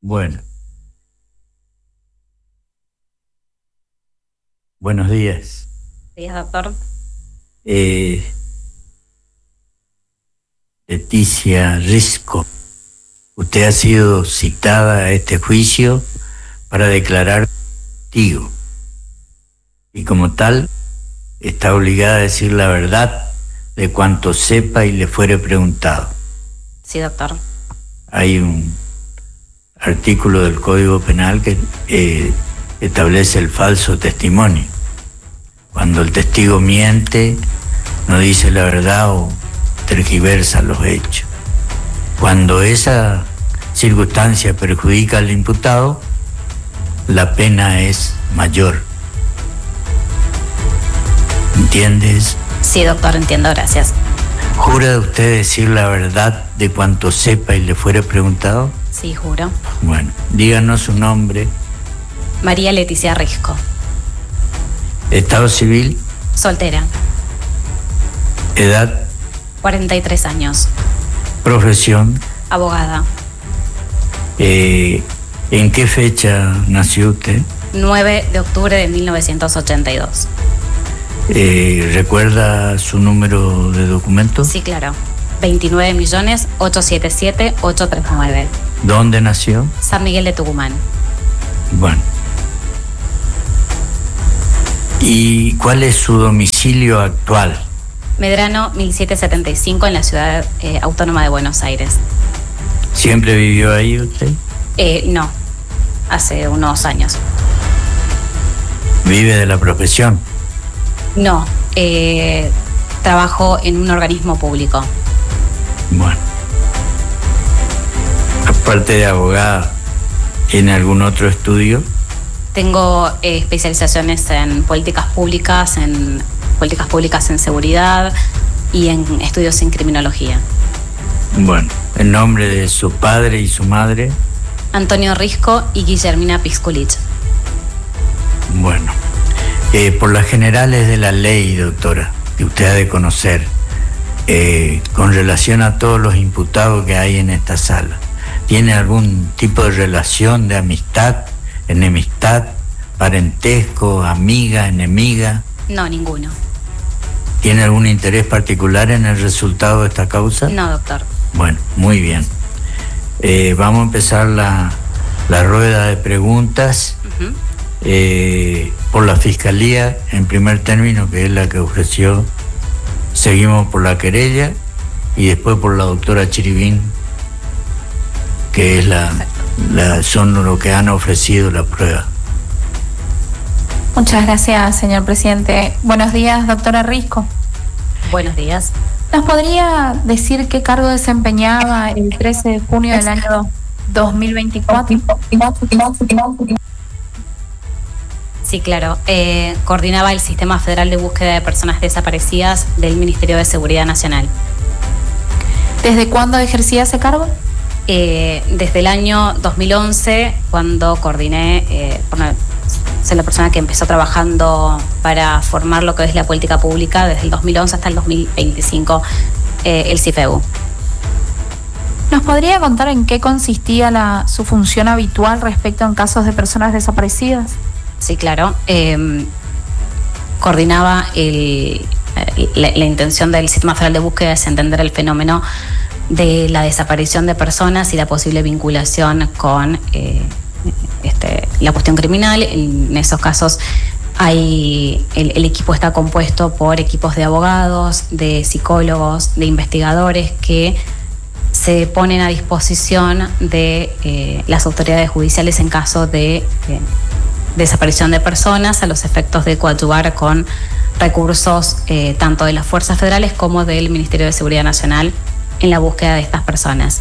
Bueno, buenos días. Días, doctor. Leticia Risco, usted ha sido citada a este juicio para declarar testigo y como tal está obligada a decir la verdad de cuanto sepa y le fuere preguntado. Sí, doctor. Hay un artículo del Código Penal que establece el falso testimonio. Cuando el testigo miente, no dice la verdad o tergiversa los hechos. Cuando esa circunstancia perjudica al imputado, la pena es mayor. ¿Entiendes? Sí, doctor, entiendo, gracias. ¿Jura usted decir la verdad de cuanto sepa y le fuere preguntado? Sí, juro. Bueno, díganos su nombre. María Leticia Risco. Estado civil. Soltera. Edad. 43 años. Profesión. Abogada. ¿En qué fecha nació usted? 9 de octubre de 1982. ¿Recuerda su número de documento? Sí, claro. 29.877.839. ¿Dónde nació? San Miguel de Tucumán. Bueno. ¿Y cuál es su domicilio actual? Medrano 1775 en la ciudad autónoma de Buenos Aires. ¿Siempre vivió ahí usted? No, hace unos años. ¿Vive de la profesión? No, trabajo en un organismo público. Bueno. Aparte de abogada, ¿tiene algún otro estudio? Tengo especializaciones en políticas públicas en seguridad y en estudios en criminología. Bueno, ¿el nombre de su padre y su madre? Antonio Risco y Guillermina Pisculich. Bueno, por las generales de la ley, doctora, que usted ha de conocer, con relación a todos los imputados que hay en esta sala, ¿tiene algún tipo de relación de amistad, enemistad, parentesco, amiga, enemiga? No, ninguno. ¿Tiene algún interés particular en el resultado de esta causa? No, doctor. Bueno, muy bien. Vamos a empezar la rueda de preguntas. Uh-huh. Por la Fiscalía, en primer término, que es la que ofreció. Seguimos por la querella y después por la doctora Chiribín, que es son lo que han ofrecido la prueba. Muchas gracias, señor presidente. Buenos días, doctora Risco. Buenos días. ¿Nos podría decir qué cargo desempeñaba el 13 de junio del año 2024? Sí, claro. Coordinaba el Sistema Federal de Búsqueda de Personas Desaparecidas del Ministerio de Seguridad Nacional. ¿Desde cuándo ejercía ese cargo? Desde el año 2011, cuando coordiné, soy la persona que empezó trabajando para formar lo que es la política pública desde el 2011 hasta el 2025, el CIFEBU. ¿Nos podría contar en qué consistía su función habitual respecto en casos de personas desaparecidas? Sí, claro. Coordinaba la intención del Sistema Federal de Búsqueda es entender el fenómeno de la desaparición de personas y la posible vinculación con la cuestión criminal. En esos casos el equipo está compuesto por equipos de abogados, de psicólogos, de investigadores que se ponen a disposición de las autoridades judiciales en caso de desaparición de personas, a los efectos de coadyuvar con recursos tanto de las fuerzas federales como del Ministerio de Seguridad Nacional en la búsqueda de estas personas.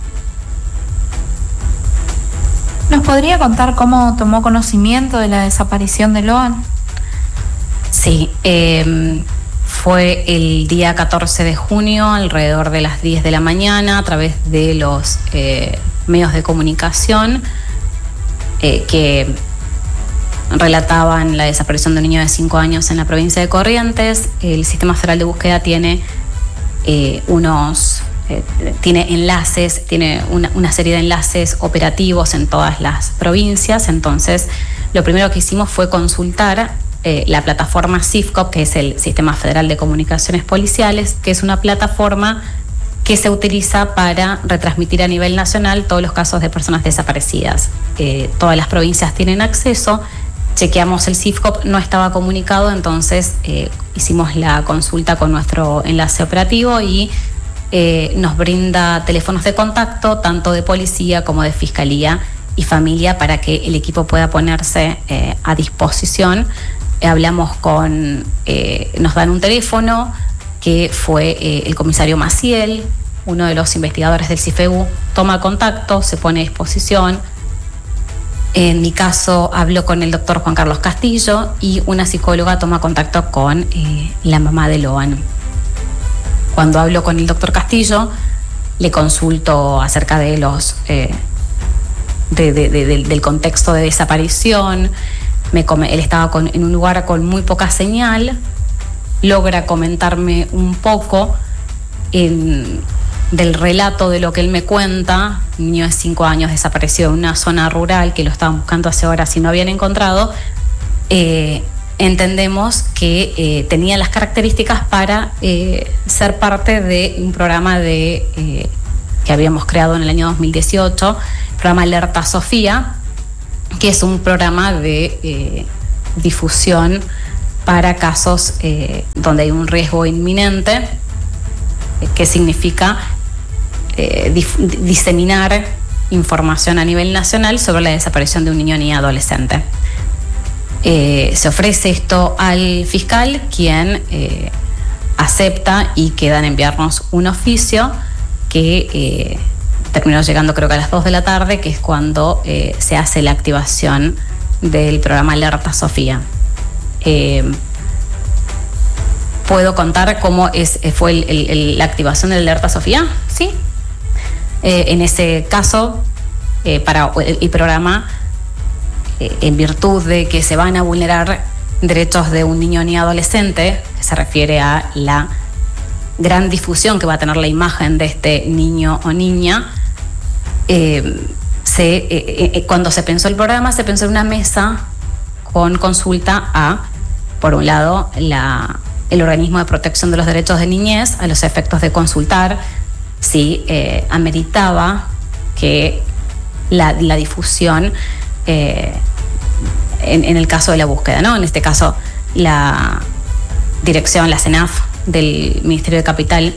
¿Nos podría contar cómo tomó conocimiento de la desaparición de Loan? Sí, fue el día 14 de junio, alrededor de las 10 de la mañana, a través de los medios de comunicación que relataban la desaparición de un niño de 5 años en la provincia de Corrientes. El Sistema Federal de Búsqueda tiene unos tiene enlaces, tiene una serie de enlaces operativos en todas las provincias. Entonces, lo primero que hicimos fue consultar la plataforma SIFCOP, que es el Sistema Federal de Comunicaciones Policiales, que es una plataforma que se utiliza para retransmitir a nivel nacional todos los casos de personas desaparecidas. Todas las provincias tienen acceso. Chequeamos el SIFCOP, no estaba comunicado, entonces hicimos la consulta con nuestro enlace operativo y nos brinda teléfonos de contacto, tanto de policía como de fiscalía y familia, para que el equipo pueda ponerse a disposición. Hablamos nos dan un teléfono, que fue el comisario Maciel, uno de los investigadores del CIFEU, toma contacto, se pone a disposición. En mi caso, hablo con el doctor Juan Carlos Castillo y una psicóloga toma contacto con la mamá de Loan. Cuando hablo con el doctor Castillo, le consulto acerca de del contexto de desaparición. Él estaba en un lugar con muy poca señal. Logra comentarme un poco del relato de lo que él me cuenta. Un niño de 5 años desapareció en una zona rural, que lo estaban buscando hace horas y no habían encontrado. Entendemos que tenía las características para ser parte de un programa que habíamos creado en el año 2018, el programa Alerta Sofía, que es un programa de difusión para casos donde hay un riesgo inminente, que significa diseminar información a nivel nacional sobre la desaparición de un niño o niña adolescente. Se ofrece esto al fiscal, quien acepta y queda en enviarnos un oficio que terminó llegando creo que a las 2 de la tarde, que es cuando se hace la activación del programa Alerta Sofía. ¿Puedo contar cómo fue la activación del Alerta Sofía? Sí. En ese caso, para el programa, en virtud de que se van a vulnerar derechos de un niño ni adolescente, que se refiere a la gran difusión que va a tener la imagen de este niño o niña, cuando se pensó el programa, se pensó en una mesa con consulta a, por un lado, el Organismo de Protección de los Derechos de Niñez, a los efectos de consultar si ameritaba que la difusión, en el caso de la búsqueda, ¿no? En este caso, la dirección, la CENAF del Ministerio de Capital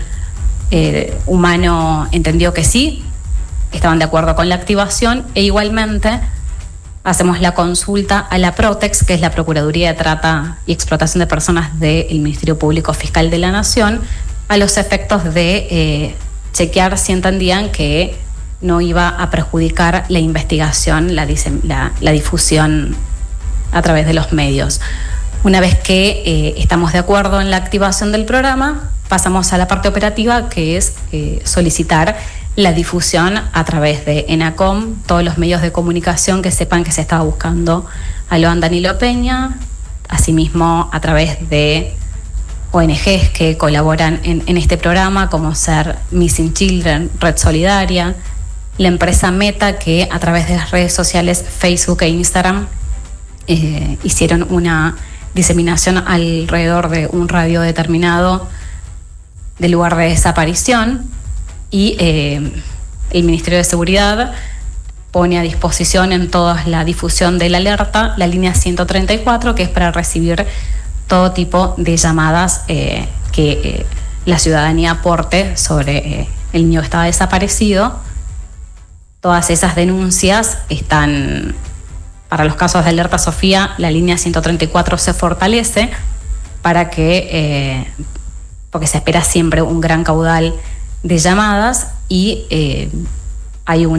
Humano entendió que sí, estaban de acuerdo con la activación, e igualmente hacemos la consulta a la PROTEX, que es la Procuraduría de Trata y Explotación de Personas del Ministerio Público Fiscal de la Nación, a los efectos de chequear si entendían que no iba a perjudicar la investigación, la difusión a través de los medios. Una vez que estamos de acuerdo en la activación del programa, pasamos a la parte operativa, que es solicitar la difusión a través de ENACOM, todos los medios de comunicación que sepan que se estaba buscando a Loan Danilo Peña, asimismo a través de ONGs que colaboran en este programa, como ser Missing Children, Red Solidaria, la empresa Meta, que a través de las redes sociales Facebook e Instagram hicieron una diseminación alrededor de un radio determinado del lugar de desaparición, y el Ministerio de Seguridad pone a disposición en toda la difusión de la alerta la línea 134, que es para recibir todo tipo de llamadas que la ciudadanía aporte sobre el niño que estaba desaparecido. Todas esas denuncias están, para los casos de Alerta Sofía, la línea 134 se fortalece para que, porque se espera siempre un gran caudal de llamadas, y hay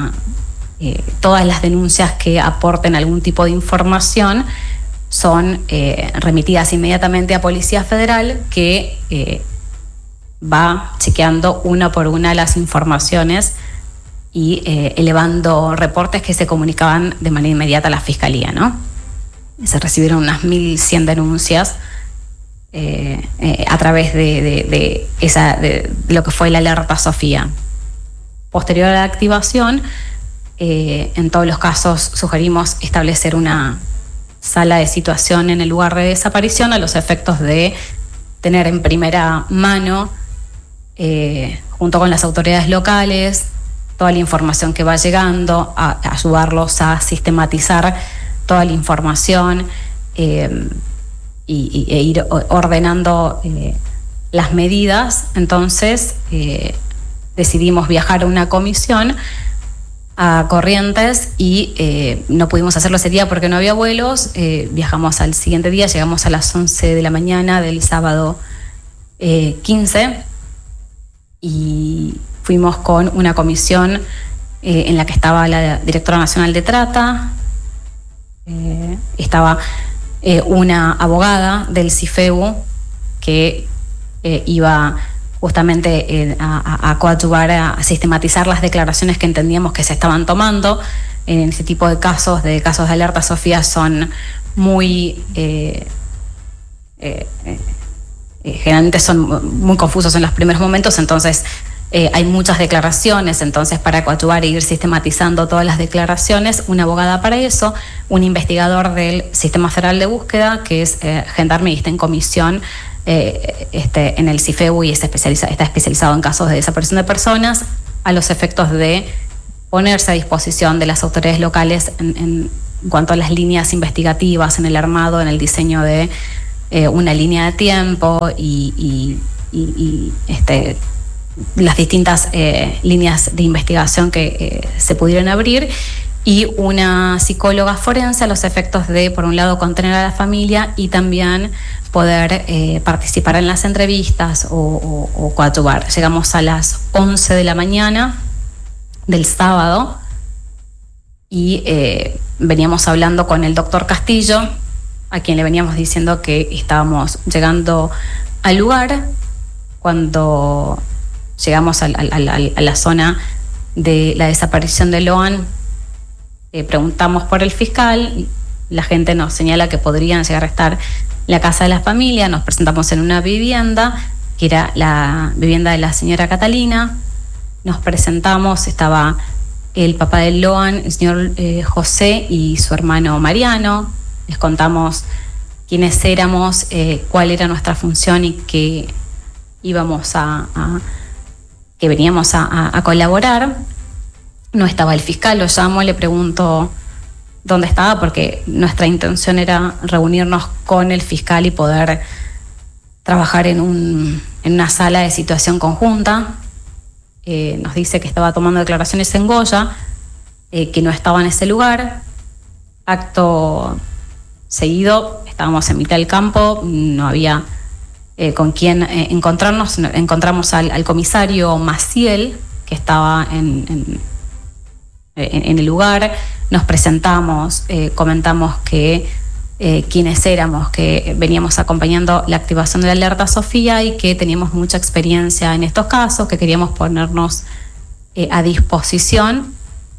todas las denuncias que aporten algún tipo de información son remitidas inmediatamente a Policía Federal, que va chequeando una por una las informaciones y elevando reportes que se comunicaban de manera inmediata a la Fiscalía, ¿no? Se recibieron unas 1.100 denuncias a través de lo que fue la alerta Sofía. Posterior a la activación, en todos los casos sugerimos establecer una sala de situación en el lugar de desaparición a los efectos de tener en primera mano, junto con las autoridades locales, toda la información que va llegando, a ayudarlos a sistematizar toda la información e ir ordenando las medidas. Entonces decidimos viajar a una comisión a Corrientes y no pudimos hacerlo ese día porque no había vuelos. Viajamos al siguiente día, llegamos a las 11 de la mañana del sábado 15 y fuimos con una comisión en la que estaba la directora nacional de Trata, estaba una abogada del CIFEU que iba justamente a coadyuvar, a sistematizar las declaraciones que entendíamos que se estaban tomando. En ese tipo de casos de alerta Sofía son muy generalmente son muy confusos en los primeros momentos, entonces hay muchas declaraciones. Entonces, para coadyuvar e ir sistematizando todas las declaraciones, una abogada para eso, un investigador del Sistema Federal de Búsqueda, que es gendarme y está en comisión en el CIFEU y está especializado en casos de desaparición de personas, a los efectos de ponerse a disposición de las autoridades locales en cuanto a las líneas investigativas, en el armado, en el diseño de una línea de tiempo y las distintas líneas de investigación que se pudieron abrir, y una psicóloga forense a los efectos de, por un lado, contener a la familia y también poder participar en las entrevistas o coadyuvar. Llegamos a las 11 de la mañana del sábado y veníamos hablando con el doctor Castillo, a quien le veníamos diciendo que estábamos llegando al lugar. Cuando llegamos a la zona de la desaparición de Loan, preguntamos por el fiscal, la gente nos señala que podrían llegar a estar en la casa de la familia. Nos presentamos en una vivienda, que era la vivienda de la señora Catalina. Nos presentamos, estaba el papá de Loan, el señor José, y su hermano Mariano. Les contamos quiénes éramos, cuál era nuestra función y que íbamos que veníamos a colaborar. No estaba el fiscal, lo llamo, le pregunto dónde estaba, porque nuestra intención era reunirnos con el fiscal y poder trabajar en una sala de situación conjunta. Nos dice que estaba tomando declaraciones en Goya, que no estaba en ese lugar. Acto seguido, estábamos en mitad del campo, no había con quién encontrarnos. Encontramos al comisario Maciel, que estaba en el lugar. Nos presentamos, comentamos que quiénes éramos, que veníamos acompañando la activación de la alerta Sofía y que teníamos mucha experiencia en estos casos, que queríamos ponernos a disposición.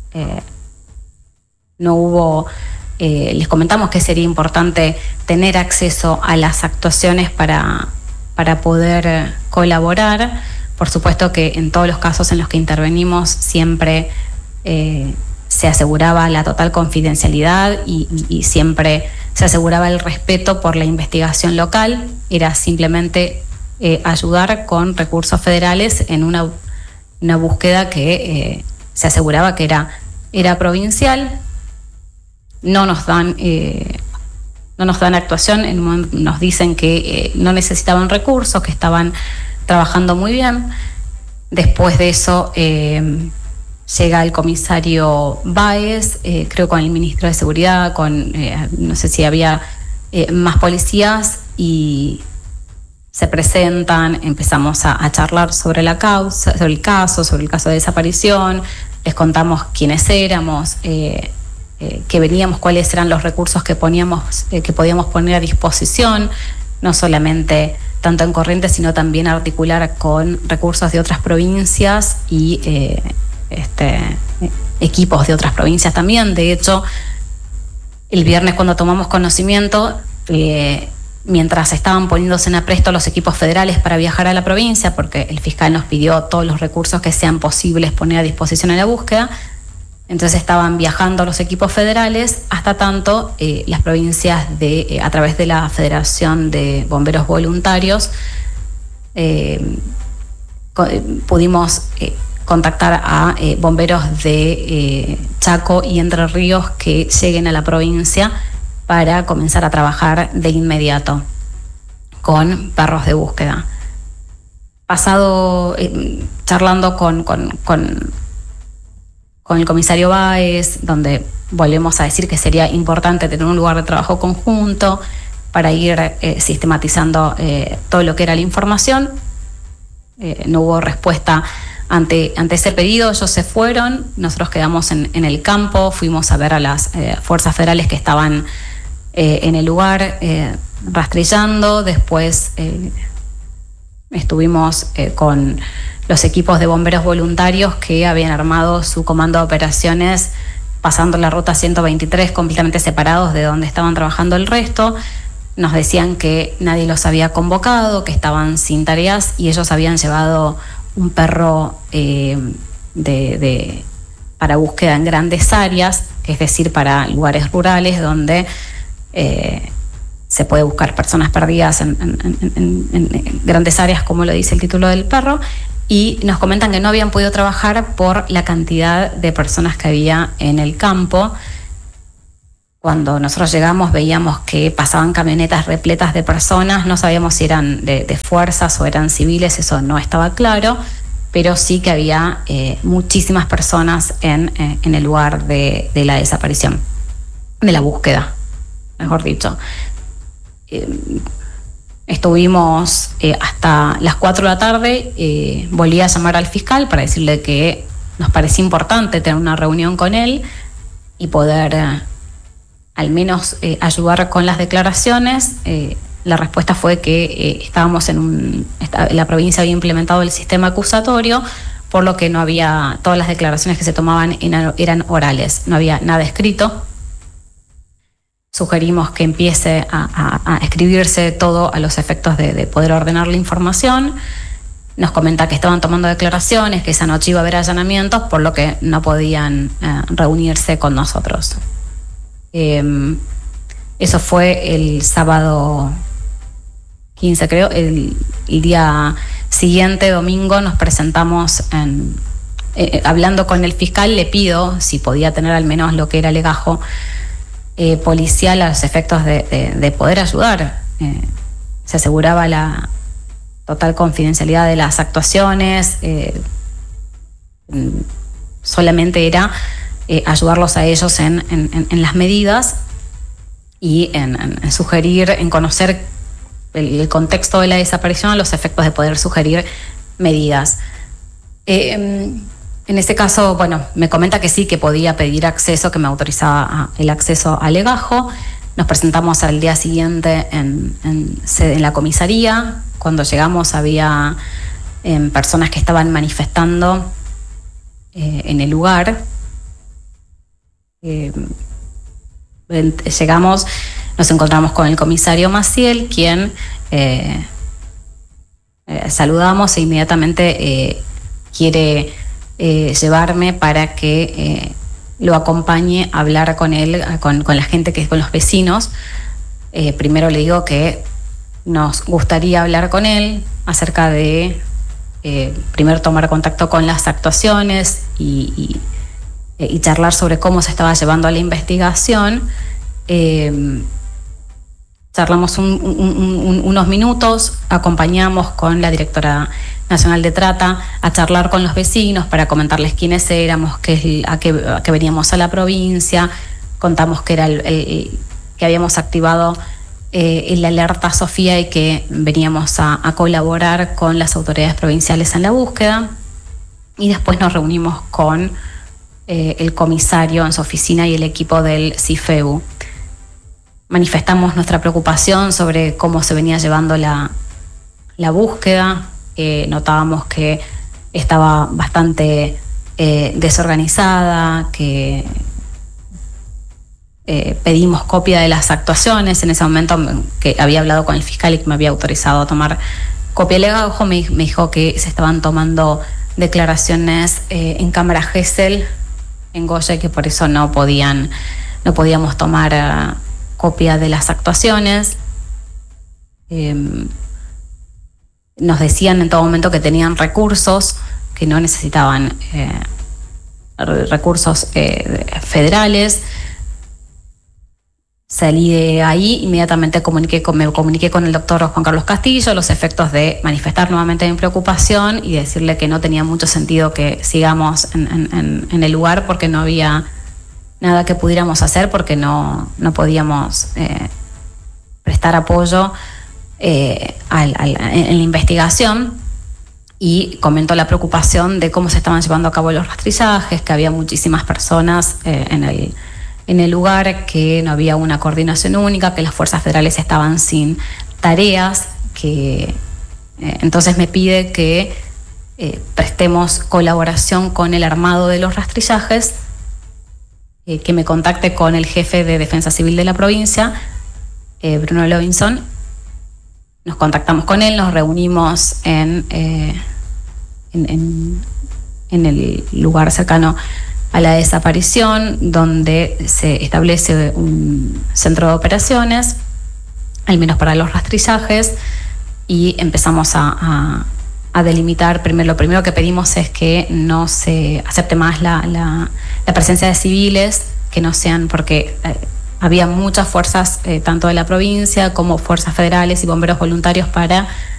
No hubo, les comentamos que sería importante tener acceso a las actuaciones para poder colaborar. Por supuesto que en todos los casos en los que intervenimos siempre se aseguraba la total confidencialidad y siempre se aseguraba el respeto por la investigación local. Era simplemente ayudar con recursos federales en una búsqueda que se aseguraba que era provincial. No nos dan actuación. En un momento nos dicen que no necesitaban recursos, que estaban trabajando muy bien. Después de eso llega el comisario Báez, creo con el ministro de Seguridad, no sé si había más policías, y se presentan. Empezamos a charlar sobre la causa, sobre el caso de desaparición. Les contamos quiénes éramos, que veníamos, cuáles eran los recursos que podíamos poner a disposición, no solamente tanto en Corrientes, sino también articular con recursos de otras provincias y equipos de otras provincias también. De hecho, el viernes, cuando tomamos conocimiento, mientras estaban poniéndose en apresto los equipos federales para viajar a la provincia, porque el fiscal nos pidió todos los recursos que sean posibles poner a disposición en la búsqueda, entonces estaban viajando los equipos federales, hasta tanto las provincias a través de la Federación de Bomberos Voluntarios pudimos contactar a bomberos de Chaco y Entre Ríos que lleguen a la provincia para comenzar a trabajar de inmediato con perros de búsqueda. Pasado, charlando con el comisario Báez, donde volvemos a decir que sería importante tener un lugar de trabajo conjunto para ir sistematizando todo lo que era la información. No hubo respuesta ante ese pedido, ellos se fueron, nosotros quedamos en el campo, fuimos a ver a las fuerzas federales que estaban en el lugar rastrillando, después estuvimos con los equipos de bomberos voluntarios que habían armado su comando de operaciones pasando la ruta 123 completamente separados de donde estaban trabajando el resto. Nos decían que nadie los había convocado, que estaban sin tareas y ellos habían llevado un perro para búsqueda en grandes áreas, es decir, para lugares rurales donde se puede buscar personas perdidas en grandes áreas, como lo dice el título del perro, y nos comentan que no habían podido trabajar por la cantidad de personas que había en el campo. Cuando nosotros llegamos veíamos que pasaban camionetas repletas de personas, no sabíamos si eran de fuerzas o eran civiles, eso no estaba claro, pero sí que había muchísimas personas en el lugar de la desaparición, de la búsqueda, mejor dicho. Estuvimos hasta las 4 de la tarde, volví a llamar al fiscal para decirle que nos parecía importante tener una reunión con él y poder al menos ayudar con las declaraciones. La respuesta fue que la provincia había implementado el sistema acusatorio, por lo que no había, todas las declaraciones que se tomaban eran orales, no había nada escrito. Sugerimos que empiece a escribirse todo a los efectos de poder ordenar la información. Nos comenta que estaban tomando declaraciones, que esa noche iba a haber allanamientos, por lo que no podían reunirse con nosotros. Eso fue el sábado 15, creo. El día siguiente, domingo, nos presentamos hablando con el fiscal, le pido si podía tener al menos lo que era legajo policial a los efectos de poder ayudar. Se aseguraba la total confidencialidad de las actuaciones, solamente era ayudarlos a ellos en las medidas y en sugerir, en conocer el contexto de la desaparición a los efectos de poder sugerir medidas. En este caso, bueno, me comenta que sí, que podía pedir acceso, que me autorizaba el acceso al legajo. Nos presentamos al día siguiente en la comisaría. Cuando llegamos había personas que estaban manifestando en el lugar. Llegamos, nos encontramos con el comisario Maciel, quien saludamos e inmediatamente quiere llevarme para que lo acompañe a hablar con él, con la gente, con los vecinos. Primero le digo que nos gustaría hablar con él acerca de primero tomar contacto con las actuaciones y charlar sobre cómo se estaba llevando a la investigación. Charlamos unos minutos, acompañamos con la directora nacional de Trata a charlar con los vecinos para comentarles quiénes éramos, a qué veníamos a la provincia. Contamos que era que habíamos activado la alerta Sofía y que veníamos a colaborar con las autoridades provinciales en la búsqueda. Y después nos reunimos con el comisario en su oficina y el equipo del CIFEBU. Manifestamos nuestra preocupación sobre cómo se venía llevando la búsqueda. Notábamos que estaba bastante desorganizada, que pedimos copia de las actuaciones. En ese momento que había hablado con el fiscal y que me había autorizado a tomar copia del legajo, me dijo que se estaban tomando declaraciones en cámara Gesell en Goya y que por eso no podíamos tomar copia de las actuaciones. Nos decían en todo momento que tenían recursos, que no necesitaban recursos federales. Salí de ahí, inmediatamente me comuniqué con el doctor Juan Carlos Castillo, los efectos de manifestar nuevamente mi preocupación y decirle que no tenía mucho sentido que sigamos en el lugar porque no había nada que pudiéramos hacer, porque no podíamos prestar apoyo en la investigación. Y comentó la preocupación de cómo se estaban llevando a cabo los rastrillajes, que había muchísimas personas en el lugar, que no había una coordinación única, que las fuerzas federales estaban sin tareas, que entonces me pide que prestemos colaboración con el armado de los rastrillajes, que me contacte con el jefe de Defensa Civil de la provincia, Bruno Levinson. Nos contactamos con él, nos reunimos en el lugar cercano a la desaparición, donde se establece un centro de operaciones, al menos para los rastrillajes, y empezamos a delimitar. Lo primero que pedimos es que no se acepte más la presencia de civiles, que no sean, porque había muchas fuerzas, tanto de la provincia como fuerzas federales y bomberos voluntarios, para